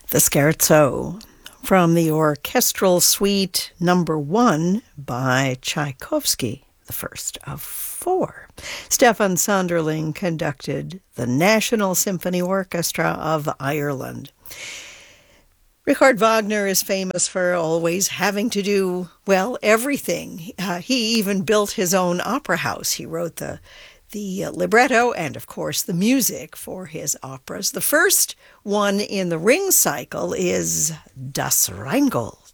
The Scherzo from the Orchestral Suite Number 1 by Tchaikovsky, the first of four. Stefan Sonderling conducted the National Symphony Orchestra of Ireland. Richard Wagner is famous for always having to do, well, everything. He even built his own opera house. He wrote the libretto and, of course, the music for his operas. The first one in the Ring cycle is Das Rheingold.